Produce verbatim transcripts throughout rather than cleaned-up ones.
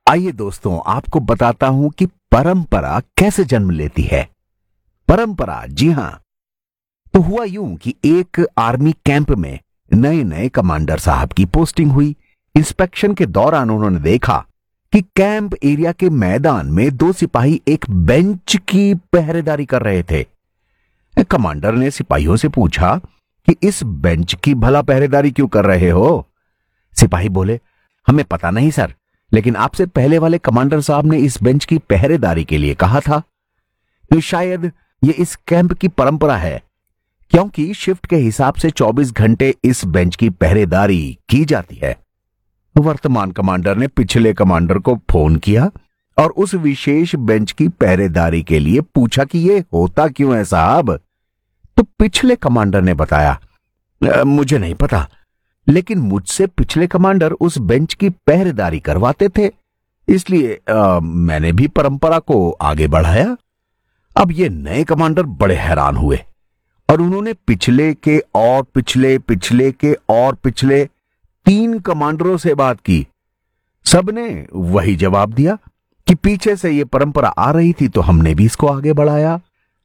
आइए दोस्तों, आपको बताता हूं कि परंपरा कैसे जन्म लेती है। परंपरा, जी हां। तो हुआ यूं कि एक आर्मी कैंप में नए नए कमांडर साहब की पोस्टिंग हुई। इंस्पेक्शन के दौरान उन्होंने देखा कि कैंप एरिया के मैदान में दो सिपाही एक बेंच की पहरेदारी कर रहे थे। कमांडर ने सिपाहियों से पूछा कि इस बेंच की भला पहरेदारी क्यों कर रहे हो? सिपाही बोले, हमें पता नहीं सर, लेकिन आपसे पहले वाले कमांडर साहब ने इस बेंच की पहरेदारी के लिए कहा था। तो शायद ये इस कैंप की परंपरा है, क्योंकि शिफ्ट के हिसाब से चौबीस घंटे इस बेंच की पहरेदारी की जाती है। वर्तमान कमांडर ने पिछले कमांडर को फोन किया और उस विशेष बेंच की पहरेदारी के लिए पूछा कि ये होता क्यों है साहब। तो पिछले कमांडर ने बताया, मुझे नहीं पता, लेकिन मुझसे पिछले कमांडर उस बेंच की पहरेदारी करवाते थे, इसलिए आ, मैंने भी परंपरा को आगे बढ़ाया। अब ये नए कमांडर बड़े हैरान हुए और उन्होंने पिछले के और पिछले पिछले के और पिछले तीन कमांडरों से बात की। सबने वही जवाब दिया कि पीछे से ये परंपरा आ रही थी, तो हमने भी इसको आगे बढ़ाया।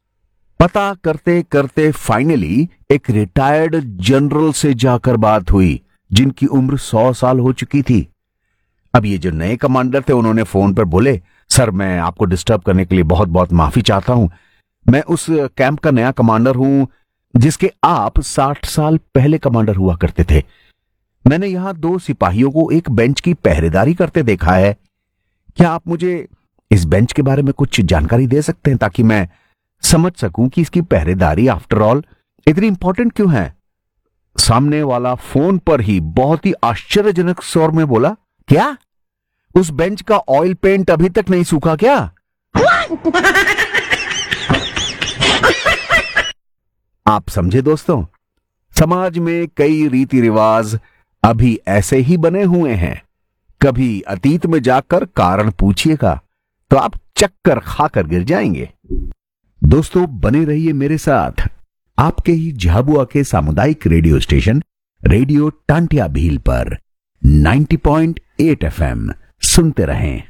पता करते करते फाइनली एक रिटायर्ड जनरल से जाकर बात हुई, जिनकी उम्र सौ साल हो चुकी थी। अब ये जो नए कमांडर थे, उन्होंने फोन पर बोले, सर मैं आपको डिस्टर्ब करने के लिए बहुत बहुत माफी चाहता हूं। मैं उस कैंप का नया कमांडर हूं जिसके आप साठ साल पहले कमांडर हुआ करते थे। मैंने यहां दो सिपाहियों को एक बेंच की पहरेदारी करते देखा है। क्या आप मुझे इस बेंच के बारे में कुछ जानकारी दे सकते हैं, ताकि मैं समझ सकूं कि इसकी पहरेदारी आफ्टर ऑल इतनी इंपॉर्टेंट क्यों है? सामने वाला फोन पर ही बहुत ही आश्चर्यजनक स्वर में बोला, क्या उस बेंच का ऑयल पेंट अभी तक नहीं सूखा क्या? आप समझे दोस्तों, समाज में कई रीति रिवाज अभी ऐसे ही बने हुए हैं। कभी अतीत में जाकर कारण पूछिएगा तो आप चक्कर खाकर गिर जाएंगे। दोस्तों बने रहिए मेरे साथ, आपके ही झाबुआ के सामुदायिक radio station radio Tantia Bhil पर नब्बे पॉइंट आठ एफ एम सुनते रहें।